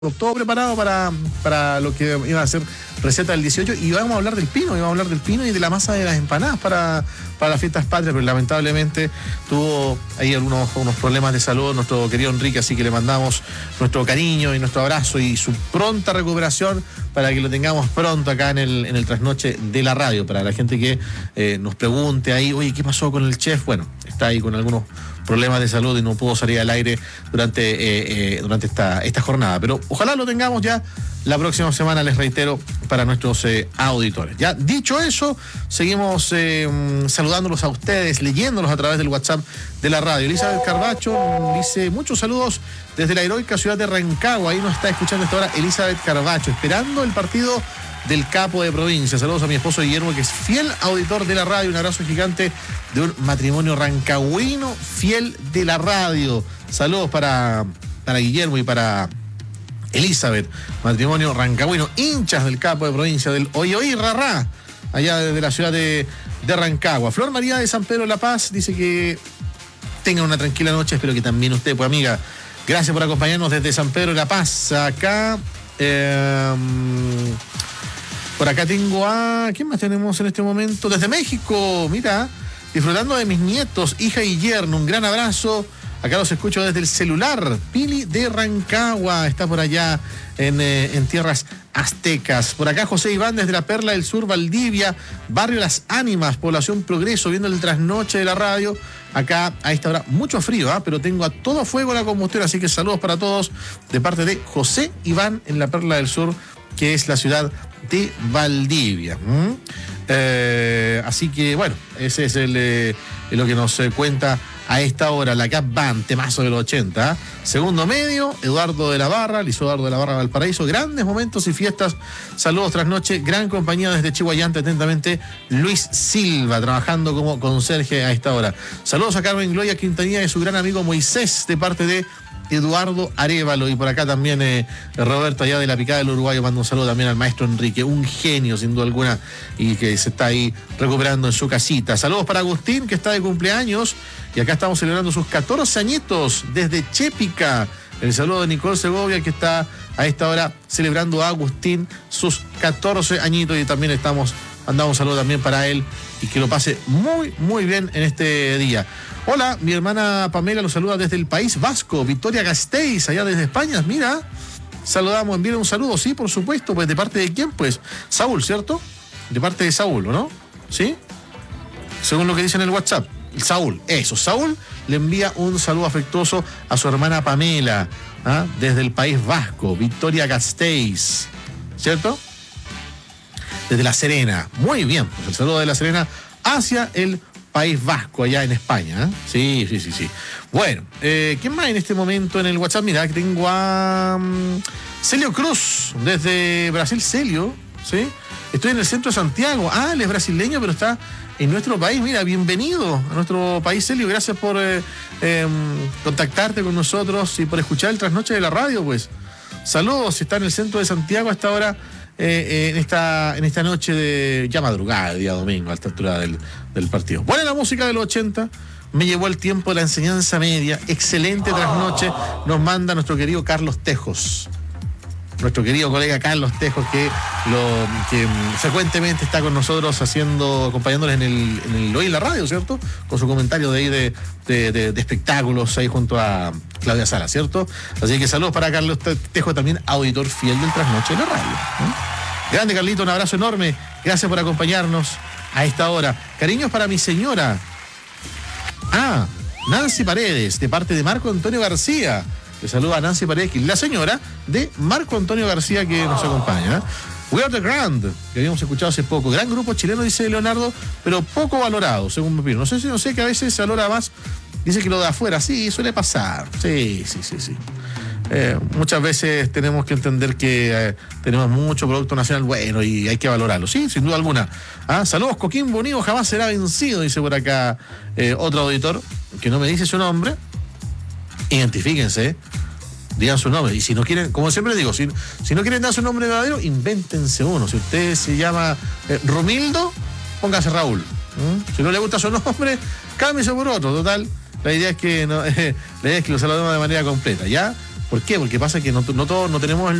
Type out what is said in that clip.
todo preparado para lo que iba a ser receta del 18 y vamos a hablar del pino, y de la masa de las empanadas para las fiestas patrias, pero lamentablemente tuvo ahí unos problemas de salud nuestro querido Enrique, así que le mandamos nuestro cariño y nuestro abrazo y su pronta recuperación para que lo tengamos pronto acá en el trasnoche de la radio, para la gente que nos pregunte ahí, oye, ¿qué pasó con el chef? Bueno, está ahí con algunos problemas de salud y no pudo salir al aire durante esta jornada, pero ojalá lo tengamos ya la próxima semana, les reitero, para nuestros auditores. Ya dicho eso, seguimos saludándolos a ustedes, leyéndolos a través del WhatsApp de la radio. Elizabeth Carbacho dice, muchos saludos desde la heroica ciudad de Rancagua, ahí nos está escuchando esta hora Elizabeth Carbacho, esperando el partido del capo de provincia. Saludos a mi esposo Guillermo, que es fiel auditor de la radio. Un abrazo gigante de un matrimonio rancagüino fiel de la radio. Saludos para Guillermo y para Elizabeth, matrimonio rancagüino, hinchas del capo de provincia, del Oyoí Rarrá, allá desde la ciudad de Rancagua. Flor María de San Pedro La Paz dice que tengan una tranquila noche, espero que también usted, pues amiga. Gracias por acompañarnos desde San Pedro La Paz. Acá por acá tengo a... ¿Quién más tenemos en este momento? Desde México, mira, disfrutando de mis nietos, hija y yerno. Un gran abrazo. Acá los escucho desde el celular. Pili de Rancagua está por allá en tierras aztecas. Por acá José Iván desde la Perla del Sur, Valdivia, barrio Las Ánimas, población Progreso, viendo el trasnoche de la radio. Acá a esta hora mucho frío, pero tengo a todo fuego la combustión, así que saludos para todos de parte de José Iván en la Perla del Sur, que es la ciudad de Valdivia. Así que bueno, ese es lo que nos cuenta a esta hora la Cap Band, temazo del 80. Segundo medio, Eduardo de la Barra, Valparaíso. Grandes momentos y fiestas. Saludos trasnoche, gran compañía desde Chihuayante. Atentamente, Luis Silva, trabajando como conserje a esta hora. Saludos a Carmen Gloria Quintanilla y su gran amigo Moisés, de parte de Eduardo Arévalo. Y por acá también Roberto, allá de la Picada del Uruguayo, manda un saludo también al maestro Enrique, un genio sin duda alguna, y que se está ahí recuperando en su casita. Saludos para Agustín, que está de cumpleaños, y acá estamos celebrando sus 14 añitos desde Chépica. El saludo de Nicole Segovia, que está a esta hora celebrando a Agustín sus 14 añitos, y también mandamos un saludo también para él, y que lo pase muy, muy bien en este día. Hola, mi hermana Pamela los saluda desde el País Vasco, Victoria Gasteiz, allá desde España, mira, saludamos, envíen un saludo, sí, por supuesto, pues, ¿de parte de quién? Pues, Saúl, ¿cierto? De parte de Saúl, ¿no? ¿Sí? Según lo que dice en el WhatsApp, Saúl le envía un saludo afectuoso a su hermana Pamela, desde el País Vasco, Victoria Gasteiz, ¿cierto? Desde La Serena, muy bien, pues el saludo de La Serena hacia el País Vasco, allá en España. Sí. Bueno, ¿quién más en este momento en el WhatsApp? Mira, que tengo a Celio Cruz, desde Brasil. Celio, ¿sí? Estoy en el centro de Santiago. Él es brasileño, pero está en nuestro país. Mira, bienvenido a nuestro país, Celio. Gracias por contactarte con nosotros y por escuchar el trasnoche de la radio, pues. Saludos, está en el centro de Santiago a esta hora. En esta noche de ya madrugada, día domingo, a esta altura del partido. Buena la música de los 80, me llevó el tiempo de la enseñanza media, excelente trasnoche, nos manda nuestro querido Carlos Tejos, nuestro querido colega Carlos Tejos, que frecuentemente está con nosotros acompañándoles en el Hoy en la Radio, ¿cierto? Con su comentario de ahí de espectáculos ahí junto a Claudia Sala, ¿cierto? Así que saludos para Carlos Tejos, también auditor fiel del trasnoche de la radio. Grande Carlito, un abrazo enorme, gracias por acompañarnos a esta hora. Cariños para mi señora Nancy Paredes, de parte de Marco Antonio García. Le saluda a Nancy Paredes, la señora de Marco Antonio García, que nos acompaña. We Are The Grand, que habíamos escuchado hace poco. Gran grupo chileno, dice Leonardo, pero poco valorado, según me opino. No sé que a veces se valora más. Dice que lo de afuera, sí, suele pasar. Sí. Muchas veces tenemos que entender que tenemos mucho producto nacional bueno y hay que valorarlo. Sí, sin duda alguna. Saludos, Coquimbo Unido jamás será vencido, dice por acá otro auditor, que no me dice su nombre. Identifíquense, digan su nombre. Y si no quieren, como siempre digo, si no quieren dar su nombre verdadero, invéntense uno. Si usted se llama Romildo, póngase Raúl. Si no le gusta su nombre, cámbiese por otro. Total, la idea es que lo saludemos de manera completa, ¿ya? ¿Por qué? Porque pasa que no todos no tenemos